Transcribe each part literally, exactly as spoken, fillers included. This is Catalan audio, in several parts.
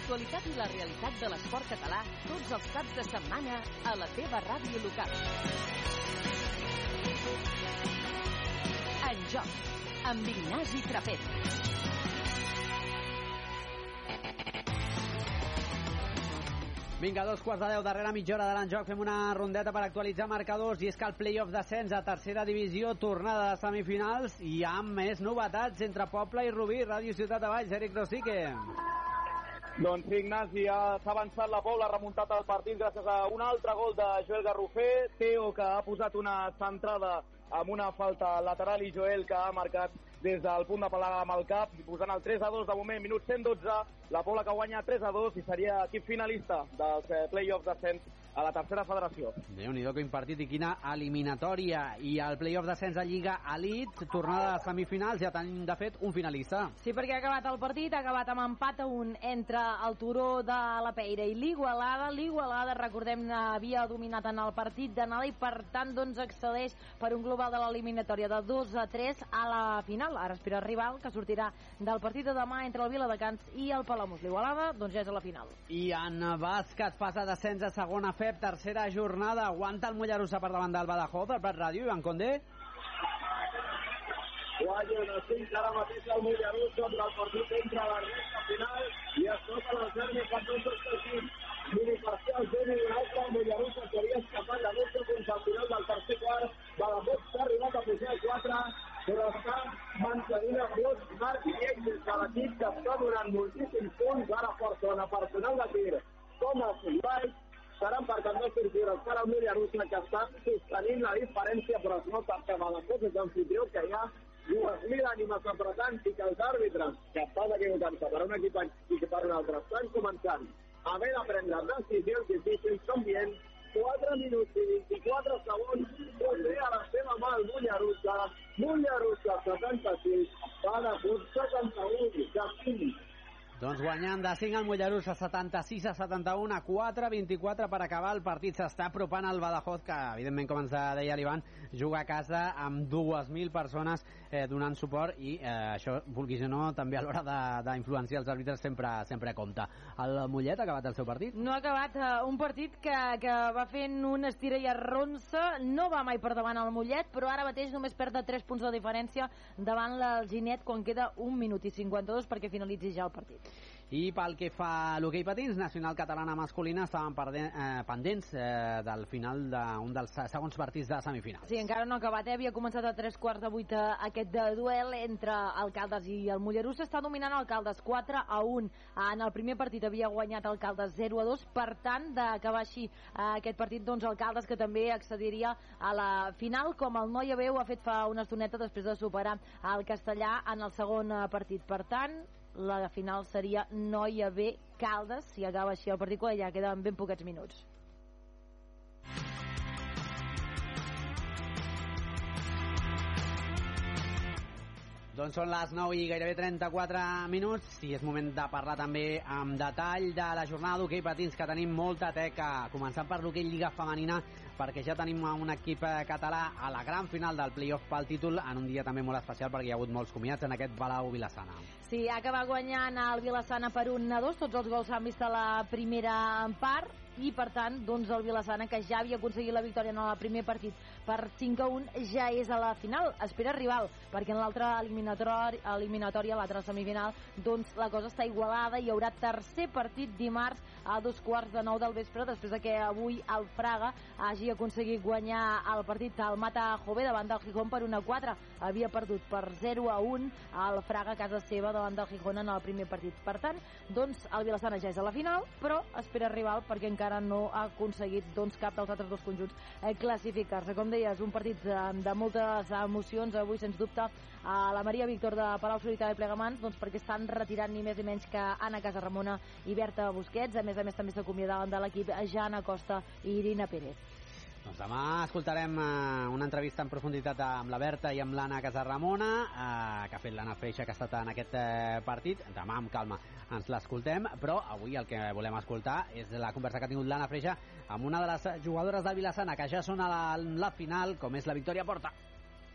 L'actualitat i la realitat de l'esport català tots els caps de setmana a la teva ràdio local. En Joc, amb Ignasi Trapero. Vinga, dos quarts de deu, darrere mitja hora de l'enjoc, fem una rondeta per actualitzar marcadors, i és que el play-off d'ascens a tercera divisió, tornada de semifinals, i amb més novetats entre Poble i Rubí. Ràdio Ciutat de Valls, Eric Rosique. Doncs Ignasi, ja s'ha avançat la Pobla, ha remuntat el partit gràcies a un altre gol de Joel Garrofer. Teo, que ha posat una centrada amb una falta lateral, i Joel, que ha marcat des del punt de palada amb el cap, posant el tres a dos de moment, minut cent dotze, la Pobla que guanya tres a dos i seria equip finalista dels play-offs d'ascens a la tercera federació. Déu-n'hi-do, quin partit i quina eliminatòria. I el play-off d'ascens a Lliga Elite, tornada de semifinals, ja tenim de fet un finalista. Sí, perquè ha acabat el partit, ha acabat amb empat a un entre el Turó de la Peira i l'Igualada. L'Igualada, recordem, havia dominat en el partit d'anada i per tant doncs accedeix per un global de l'eliminatòria de dos a tres a la final. Ara espera el rival que sortirà del partit de demà entre el Viladecans i el Palamós. L'Igualada doncs ja és a la final. I en bàsquet, fase d'ascens a segona F E P, tercera jornada, aguanta el Mollerussa per davant del Badajoz, el Prat Ràdio, Ivan Condé. Guanya de cinc ara mateix el Mollerussa, però el partit entra a la recta final i es toca la terme per tots els equips. Mini parcial zero i l'altre, el Mollerussa que havia escapat de dotze fins al final del tercer quart. Badajoz s'ha arribat a pujar el quatre, però està mantenint el dos Marc i èxit de l'equip que està donant moltíssims punts. Ara força personal de tir, Thomas i Baix, seran per també sortides per al Mollerussa, que està sostenint la diferència, però es nota que Badajoz és l'anfitrió, que hi ha dues mil ànimes apretant i que els àrbitres, que estan equivocant-se per un equip i per un altre, estan començant a haver de prendre decisions difícils. Són bien quatre minuts i vint-i-quatre segons, pot bé a la seva mà el Mollerussa. Mollerussa setanta-sis, Badajoz setanta-u, de cinc. Doncs guanyant de cinc el Mollerussa, setanta-sis a setanta-u, a quatre vint-i-quatre per acabar el partit. S'està apropant el Badajoz, que evidentment, com ens deia l'Ivan, juga a casa amb dues mil persones eh, donant suport, i eh, això, vulguis o no, també a l'hora d'influenciar els àrbitres sempre sempre compta. El Mollet ha acabat el seu partit? No ha acabat, eh, un partit que, que va fent un estira i arronsa, no va mai per davant el Mollet, però ara mateix només perd de tres punts de diferència davant l'Alginet quan queda un minut i cinquanta-dos perquè finalitzi ja el partit. I pel que fa a l'hoquei patins, Nacional Catalana masculina estaven perdent, eh, pendents eh, del final d'un dels segons partits de semifinals. Sí, encara no ha acabat, eh? Havia començat a tres quarts de vuit aquest de duel entre el Caldes i el Mollerussa. Està dominant el Caldes quatre a un. En el primer partit havia guanyat el Caldes zero a dos, per tant, d'acabar així aquest partit, doncs el Caldes, que també accediria a la final, com el Noia B ho ha fet fa una estoneta després de superar el Castellà en el segon partit. Per tant, la final seria Noia B Caldes, si acaba així el partit, quan ja queden ben poquets minuts. Doncs són les nou i gairebé trenta-quatre minuts, i és moment de parlar també amb detall de la jornada d'hoquei patins, que tenim molta teca, començant per l'hoquei Lliga Femenina, perquè ja tenim un equip català a la gran final del play-off pel títol, en un dia també molt especial perquè hi ha hagut molts comiats en aquest Palau Vilassana. Sí, ha acabat guanyant el Vilassana per un a dos, tots els gols s'han vist a la primera part, i per tant, doncs el Vilassana, que ja havia aconseguit la victòria en el primer partit per cinc a un, ja és a la final. Espera rival, perquè en l'altra eliminatòria, eliminatòria l'altra semifinal, doncs la cosa està igualada. Hi haurà tercer partit dimarts a dos quarts de nou del vespre, després de que avui el Fraga hagi aconseguit guanyar el partit al Mata Jove davant del Gijón per un a quatre. Havia perdut per zero a un el Fraga a casa seva davant del Gijón en el primer partit. Per tant, doncs el Vilassana ja és a la final, però espera rival perquè encara no ha aconseguit doncs cap dels altres dos conjunts eh, classificar-se. Com deies, un partit de, de moltes emocions avui, sens dubte, a la Maria Víctor de Palau Solità i Plegamans, doncs perquè estan retirant ni més ni menys que Anna Casaramona i Berta Busquets. A més a més també s'acomiadaven de l'equip Jana Costa i Irina Pérez. Doncs demà escoltarem eh, una entrevista en profunditat amb la Berta i amb l'Anna Casaramona, eh, que ha fet l'Anna Freixa, que ha estat en aquest eh, partit. Demà, amb calma, ens l'escoltem, però avui el que volem escoltar és la conversa que ha tingut l'Anna Freixa amb una de les jugadores del Vilassana, que ja són a la, la final, com és la Victòria Porta.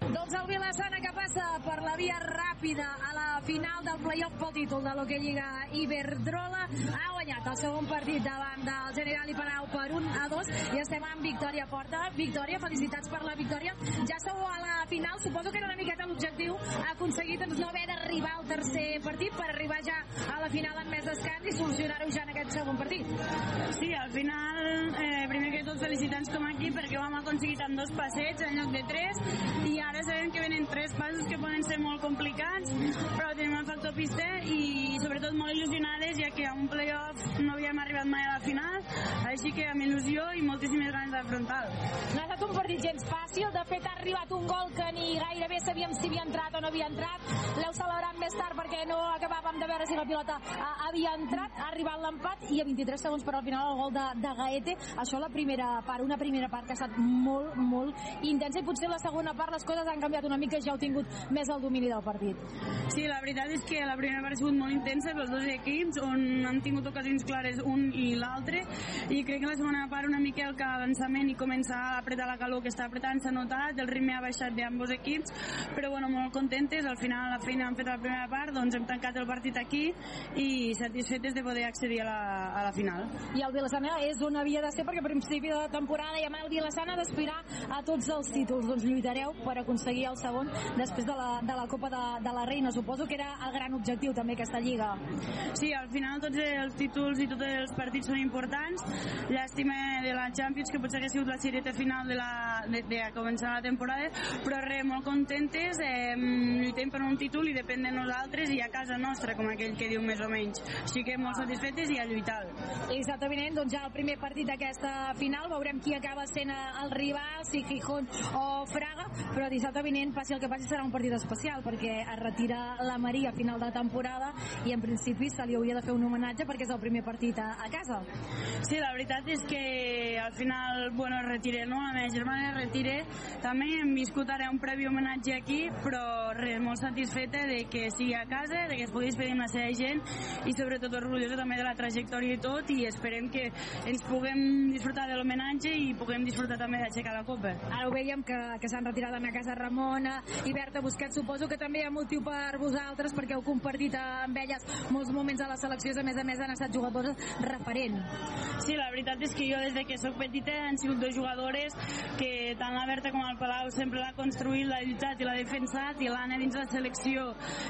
Doncs el Vilassana que passa per la via ràpida a la final del play-off pel títol de l'Hockey Lliga Iberdrola. Ha guanyat el segon partit davant del Generali Palau per un a dos i estem amb Victòria Porta. Victòria, felicitats per la victòria. Ja sou a la final, suposo que era una miqueta l'objectiu aconseguir doncs, no haver d'arribar al tercer partit per arribar ja a la final amb més descans i solucionar-ho ja en aquest segon partit. Sí, al final, eh, primer que tot felicitats com a equip perquè ho hem aconseguit amb dos passets en lloc de tres i ara sabem que venen tres passos que poden ser molt complicats, però tenim el factor pista i sobretot molt il·lusionades ja que a un play-off no havíem arribat mai a la final, així que amb il·lusió i moltíssimes ganes d'afrontar-lo. No ha estat un partit gens fàcil, de fet ha arribat un gol que ni gairebé sabíem si havia entrat o no havia entrat, l'heu celebrat més tard perquè no acabàvem de veure si la pilota havia entrat, ha arribat l'empat i a vint-i-tres segons per al final el gol de, de Gaete, això la primera part, una primera part que ha estat molt, molt intensa i potser la segona part les coses han canviat una mica i ja heu tingut més el domini del partit. Sí, la veritat és que la primera part ha sigut molt intensa pels dos equips, on han tingut ocasions clares un i l'altre, i crec que la segona part una mica el que avançament i començar a apretar la calor que està apretant s'ha notat, el ritme ha baixat d'ambos equips, però bueno, molt contentes, al final la feina hem fet a la primera part, doncs hem tancat el partit aquí i satisfetes de poder accedir a la, a la final. I el Vilassana és on havia de ser perquè a principi de la temporada ja el Vilassana d'aspirar a tots els títols, doncs lluitareu per aconseguir el segon després de la, de la Copa de, de la Reina, suposo que era el gran objectiu també aquesta lliga. Sí, al final tots els títols i tots els partits són importants, llàstima de la Champions que potser ha sigut la cireta final de, la, de, de començar la temporada, però res, molt contentes, eh, lluitem per un títol i depèn de nosaltres i a casa nostra, com aquell que diu més o menys, així que molt satisfetes i a lluitar. I dissabte vinent, doncs ja el primer partit d'aquesta final, veurem qui acaba sent el rival, si Gijón o Fraga, però dissabte vinent, passi el que passi, serà un partit especial perquè es retira la Maria a final de temporada i en principi se li hauria de fer un homenatge perquè és el primer partit a, a casa. Sí, la veritat és que al final, bueno, es retira, no? La meva germana es retira, també hem viscut ara un previ homenatge aquí, però res, molt satisfeta de que sigui a casa, de que es pugui despedir amb la seva gent i sobretot orgullosa també de la trajectòria i tot i esperem que ens puguem disfrutar de l'homenatge i puguem disfrutar també d'aixecar la copa. Ara ho veiem que, que s'han retirat a la casa Ramona i Berta Busquets, suposo que també hi ha motiu per vosaltres perquè heu compartit amb elles molts moments a les seleccions, a més a més han estat jugadores referent. Sí, la veritat és que jo des de que soc petita han sigut dos jugadores que tant la Berta com el Palau sempre l'ha construït, l'ha lluitat i l'ha defensat i l'Anna dins la selecció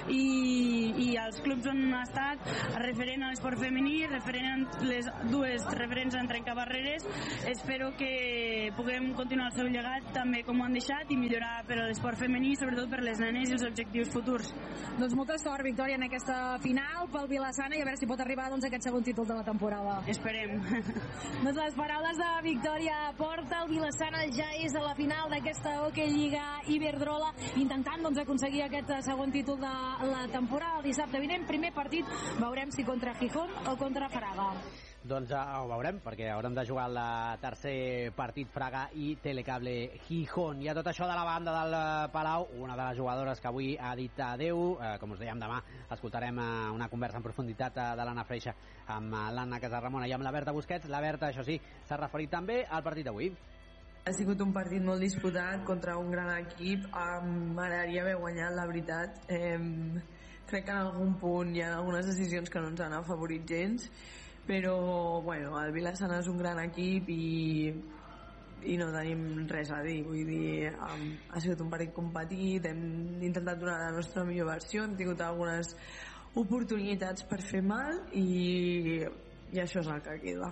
i, i els clubs on ha estat referent a l'esport femení, referent les dues referents en trencabarreres. Espero que puguem continuar el seu llegat també com ho han deixat i millorar per a l'esport femení i sobretot per les nenes i els objectius futurs. Doncs molta sort, Victòria, en aquesta final pel Vilassana i a veure si pot arribar doncs, a aquest segon títol de la temporada. Esperem. Doncs les paraules de Victòria Porta, el Vilassana ja és a la final d'aquesta Hockey Lliga Iberdrola intentant doncs, aconseguir aquest segon títol de la temporada. El dissabte vinent, primer partit, veurem si contra Gijón o contra Fraga. Doncs uh, ho veurem, perquè haurem de jugar el tercer partit Fraga i Telecable Gijón. I a tot això de la banda del Palau, una de les jugadores que avui ha dit adeu, uh, com us dèiem, demà escoltarem uh, una conversa en profunditat uh, de l'Anna Freixa amb uh, l'Anna Casarramona i amb la Berta Busquets. La Berta, això sí, s'ha referit també al partit d'avui. Ha sigut un partit molt disputat contra un gran equip. Um, M'agradaria haver guanyat, la veritat. Um, crec que en algun punt hi ha algunes decisions que no ens han afavorit gens, però bueno, el Vilassana és un gran equip i, i no tenim res a dir, vull dir, um, ha sigut un partit competit, hem intentat donar la nostra millor versió, hem tingut algunes oportunitats per fer mal i, i això és el que queda.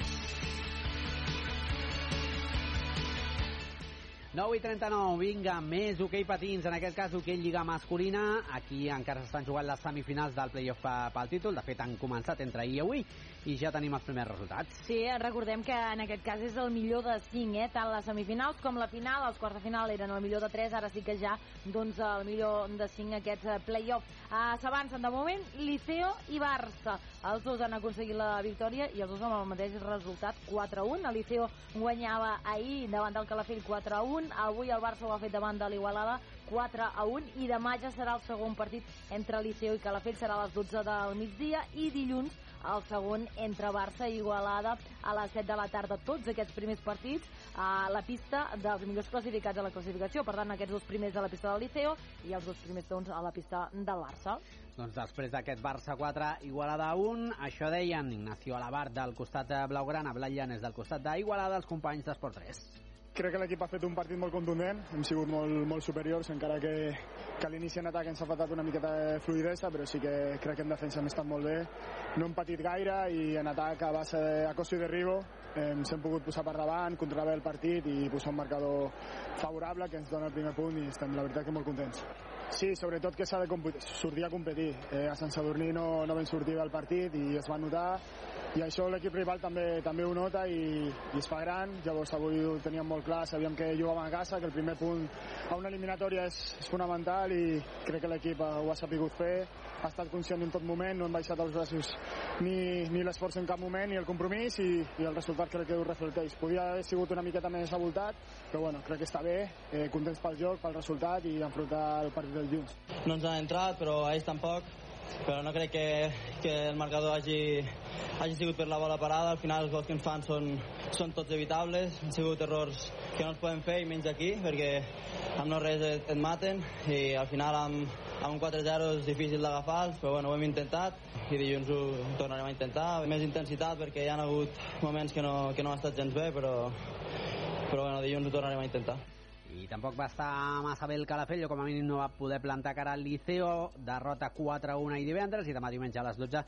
nou i trenta-nou, vinga, més hoquei patins, en aquest cas hoquei lliga masculina. Aquí encara s'estan jugant les semifinals del play-off pel títol, de fet han començat entre ahir i avui i ja tenim els primers resultats. Sí, recordem que en aquest cas és el millor de cinc, eh? Tant les semifinals com la final, els quarts de final eren el millor de tres, ara sí que ja doncs el millor de cinc aquests play-off. Uh, S'avancen de moment Liceo i Barça, els dos han aconseguit la victòria i els dos amb el mateix resultat, quatre a un. El Liceo guanyava ahir davant del Calafell quatre a un un. Avui el Barça ho ha fet davant de l'Igualada quatre a un, i demà ja serà el segon partit entre Liceo i Calafell, serà a les dotze del migdia, i dilluns el segon entre Barça i Igualada a les set de la tarda. Tots aquests primers partits a la pista dels millors classificats a la classificació, per tant aquests dos primers a la pista del Liceo i els dos primers doncs, a la pista del Barça. Doncs després d'aquest Barça quatre, Igualada un, això deien Ignacio Alabart del costat de Blaugrana, Blai Llanes del costat d'Igualada, els companys d'Esport tres. Crec que l'equip ha fet un partit molt contundent, hem sigut molt, molt superiors, encara que, que a l'inici en atac ens ha faltat una miqueta de fluidesa, però sí que crec que en defensa hem estat molt bé, no hem patit gaire, i en atac a base de Acosta i Derribo eh, ens hem pogut posar per davant, controlar el partit i posar un marcador favorable que ens dona el primer punt, i estem la veritat que molt contents. Sí, sobretot que s'ha de sortir a competir. Eh, a Sant Sadurní no, no vam sortir del partit i es va notar, i això l'equip rival també també ho nota i, i es fa gran. Llavors avui ho teníem molt clar, sabíem que jugàvem a casa, que el primer punt a una eliminatòria és, és fonamental, i crec que l'equip ho ha sapigut fer, ha estat conscient en tot moment, no hem baixat els braços ni, ni l'esforç en cap moment, ni el compromís, i, i el resultat crec que ho reflecteix. Podia haver sigut una miqueta més avoltat, però bueno, crec que està bé, eh, contents pel joc, pel resultat i enfrontar el partit del dilluns. No ens han entrat, però a ells tampoc, però no crec que, que el marcador hagi, hagi sigut per la bola parada. Al final els gols que ens fan són, són tots evitables, han sigut errors que no els podem fer, i menys aquí, perquè amb no res et, et maten, i al final amb, amb un quatre zero és difícil d'agafar, però bueno, ho hem intentat i dilluns ho tornarem a intentar. Més intensitat, perquè hi ha hagut moments que no, que no ha estat gens bé, però, però bueno, dilluns ho tornarem a intentar. I tampoc va estar massa bé el Calafell, o com a mínim no va poder plantar cara al Liceo, derrota quatre a un ahir divendres, i demà diumenge a les dotze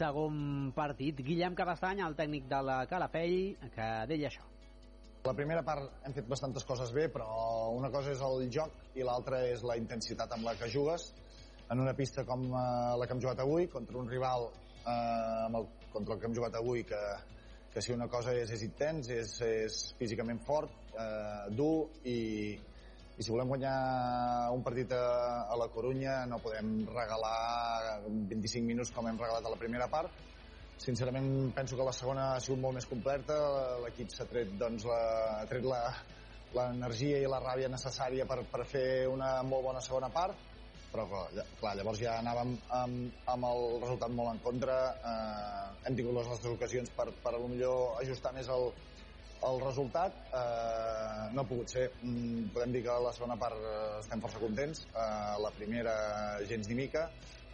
segon partit. Guillem Cabestany, el tècnic del Calafell, que deia això. La primera part hem fet bastantes coses bé, però una cosa és el joc i l'altra és la intensitat amb la que jugues en una pista com la que hem jugat avui, contra un rival eh, amb el, contra el que hem jugat avui, que, que si una cosa és, és intens, és, és físicament fort, eh, dur, i, i si volem guanyar un partit a, a la Corunya no podem regalar vint-i-cinc minuts com hem regalat a la primera part. Sincerament penso que la segona ha sigut molt més completa, l'equip s'ha tret, doncs, la, ha tret la, l'energia i la ràbia necessària per, per fer una molt bona segona part, però clar, llavors ja anàvem amb, amb el resultat molt en contra, eh, hem tingut les nostres ocasions per, per a lo millor ajustar més el, el resultat, eh, no ha pogut ser. Mm, podem dir que la segona part eh, estem força contents, eh, la primera gens ni mica,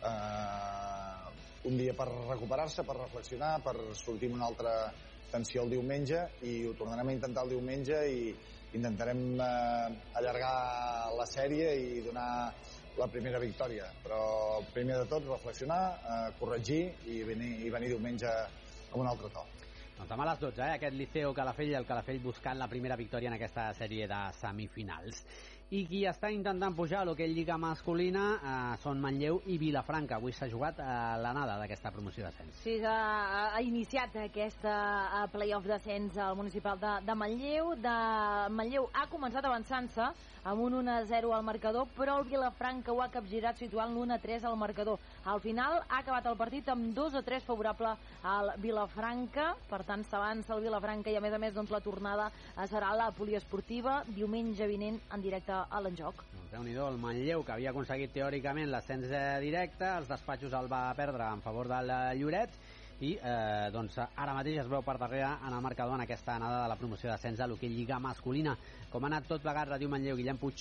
eh, un dia per recuperar-se, per reflexionar, per sortir amb una altra tensió el diumenge, i ho tornarem a intentar el diumenge i intentarem eh, allargar la sèrie i donar la primera victòria, però primer de tot reflexionar, eh, corregir i venir, i venir diumenge amb un altre to. Doncs demà a les dotze, eh? Aquest Liceo Calafell, el Calafell buscant la primera victòria en aquesta sèrie de semifinals. I qui està intentant pujar a l'hoquei Lliga masculina eh, són Manlleu i Vilafranca. Avui s'ha jugat a eh, l'anada d'aquesta promoció d'ascens. Sí, ha, ha iniciat aquesta play-off d'ascens al municipal de, de Manlleu. De Manlleu ha començat avançant-se amb un un a zero al marcador, però el Vilafranca ho ha capgirat situant l'un a tres al marcador. Al final ha acabat el partit amb dos a tres favorable al Vilafranca, per tant s'avança el Vilafranca, i a més a més doncs, la tornada serà a la poliesportiva diumenge vinent en directe a l'Enjoc. Déu-n'hi-do, el Manlleu, que havia aconseguit teòricament l'ascens directe, els despatxos el va perdre en favor del Lloret, i eh, doncs ara mateix es veu per darrere en el marcador en aquesta anada de la promoció d'ascens a l'hoquei Lliga masculina. Com ha anat tot plegat, Ràdio Manlleu, Guillem Puig.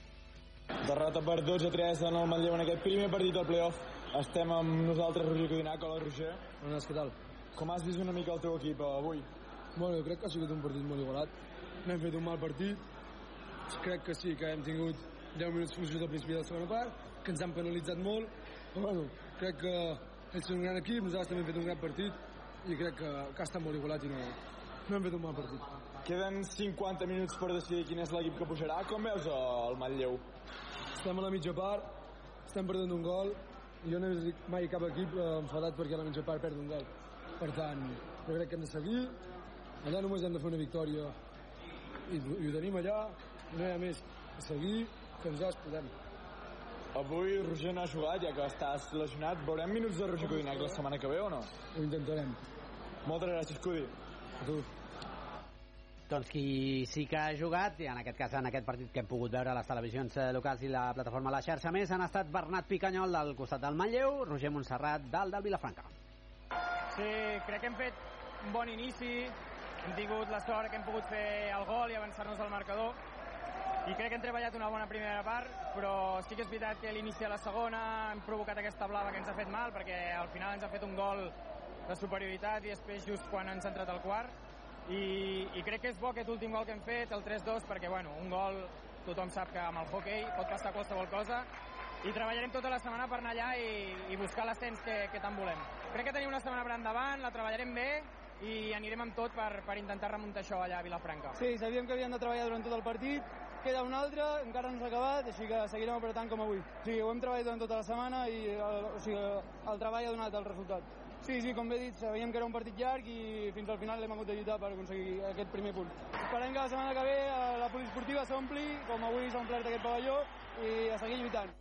Derrota per dos a tres en el Manlleu en aquest primer partit del playoff. Estem amb nosaltres, Roger Codinac. Hola, Roger. Bones, què tal? Com has vist una mica el teu equip avui? Bueno, jo crec que ha sigut un partit molt igualat. No hem fet un mal partit. Crec que sí, que hem tingut deu minuts fluixos al principi de la segona part, que ens han penalitzat molt, però bueno, crec que ells són un gran equip, nosaltres també hem fet un gran partit i crec que, que ha estat molt igualat i no, no hem fet un mal partit. Queden cinquanta minuts per decidir quin és l'equip que pujarà. Com veus el Manlleu? Estem a la mitja part, estem perdent un gol, i jo no he vist mai cap equip eh, enfadat perquè a la mitja part perd un gol. Per tant, jo crec que hem de seguir, allà només hem de fer una victòria i, i ho tenim allà, no hi ha més a seguir, que nosaltres podem. Avui Roger no ha jugat, ja que estàs lesionat. Veurem minuts de Roger Codinac la setmana que ve o no? Ho intentarem. Moltes gràcies, Codi. A tu. Doncs qui sí que ha jugat, i en aquest cas en aquest partit que hem pogut veure a les televisions locals i la plataforma La Xarxa Més, han estat Bernat Picanyol del costat del Manlleu, Roger Montserrat del del Vilafranca. Sí, crec que hem fet un bon inici, hem tingut la sort que hem pogut fer el gol i avançar-nos al marcador, i crec que hem treballat una bona primera part, però sí que és veritat que a l'inici de la segona hem provocat aquesta blava que ens ha fet mal, perquè al final ens ha fet un gol de superioritat i després just quan ens ha entrat el quart, i, i crec que és bo aquest últim gol que hem fet, el tres dos, perquè bueno, un gol tothom sap que amb el hoquei pot passar qualsevol cosa, i treballarem tota la setmana per anar allà i, i buscar l'ascens que, que tant volem. Crec que tenim una setmana per endavant, la treballarem bé i anirem amb tot per, per intentar remuntar això allà a Vilafranca. Sí, sabíem que havíem de treballar durant tot el partit, queda un altre, encara no s'ha acabat, així que seguirem apretant com avui. Sí, ho hem treballat durant tota la setmana i el, o sigui, el treball ha donat el resultat. Sí, sí, com bé dit, sabíem que era un partit llarg i fins al final l'hem hagut de lluitar per aconseguir aquest primer punt. Esperem que la setmana que ve la poliesportiva s'ompli, com avui s'ha omplert aquest pavelló, i a seguir lluitant.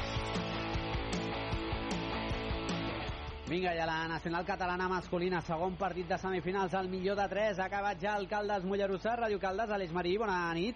Vinga, i a la nacional catalana masculina, segon partit de semifinals, al millor de tres, ha acabat ja el Caldes Mollerussa, Ràdio Caldes, Aleix Marí, bona nit.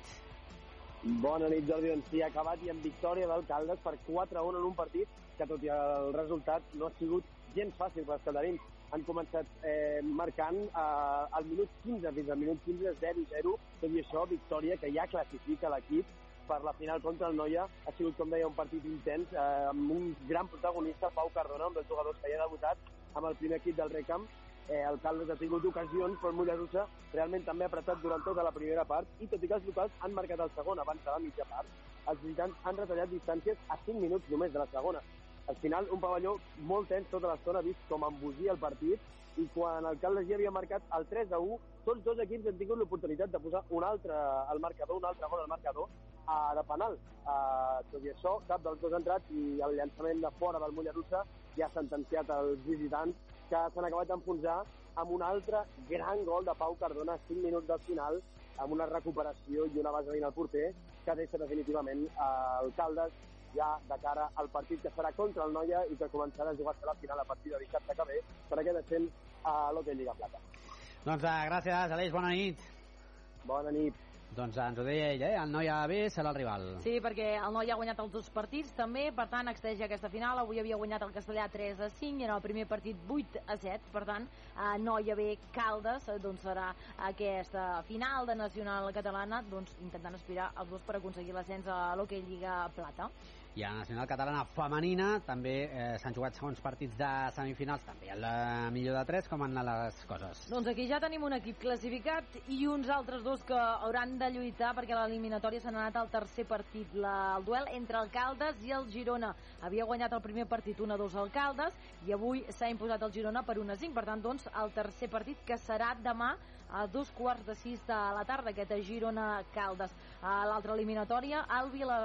Bona nit, Jordi, doncs sí, ha acabat i amb victòria del Caldes per quatre a un en un partit que, tot i el resultat, no ha sigut gens fàcil pels calderins. Han començat eh, marcant eh, al minut quinze, fins al minut quinze, zero zero, tot i això, victòria que ja classifica l'equip per la final contra el Noia. Ha sigut, com deia, un partit intens, eh, amb un gran protagonista, Pau Cardona, un dels jugadors que hi ha debutat amb el primer equip del Recamp. Eh, el Caldes ha tingut ocasions, però el Mollerussa realment també ha apretat durant tota la primera part, i tot i que els locals han marcat el segon abans de la mitja part, els visitants han retallat distàncies a cinc minuts només de la segona. Al final, un pavelló molt tens tota l'estona, vist com embosia el partit, i quan el Caldes ja havia marcat el tres a u, tots dos equips han tingut l'oportunitat de posar un altre al marcador, un altre gol al marcador, uh, de penal. Uh, tot i això, cap dels dos ha entrat, i el llançament de fora del Mollerussa ja ha sentenciat els visitants, que s'han acabat d'enfonsar amb un altre gran gol de Pau Cardona a cinc minuts del final, amb una recuperació i una vaselina al porter que deixa definitivament el Caldes ja de cara al partit que serà contra el Noia i que començarà a jugar-se la final a partir de dissabte que ve per aquest descens a l'Hockey Lliga Plata. Doncs gràcies, Aleix, bona nit. Bona nit. Doncs ens ho deia ell, eh? El Noia B serà el rival. Sí, perquè el Noia ha guanyat els dos partits també, per tant accedeix a aquesta final. Avui havia guanyat el Castellà tres a cinc i en el primer partit vuit a set, per tant eh, Noia B Caldes doncs serà aquesta final de Nacional Catalana, doncs intentant aspirar els dos per aconseguir l'ascens a l'Hockey Lliga Plata. I a la Nacional Catalana femenina també eh, s'han jugat segons partits de semifinals, també el millor de tres. Com han anat les coses? Doncs aquí ja tenim un equip classificat i uns altres dos que hauran de lluitar perquè l'eliminatòria s'ha anat al tercer partit. La, el duel entre el Caldes i el Girona. Havia guanyat el primer partit un a dos al Caldes i avui s'ha imposat el Girona per un a cinc. Per tant, doncs, el tercer partit que serà demà a dos quarts de sis de la tarda, aquest Girona-Caldes. A l'altra eliminatòria, el Vila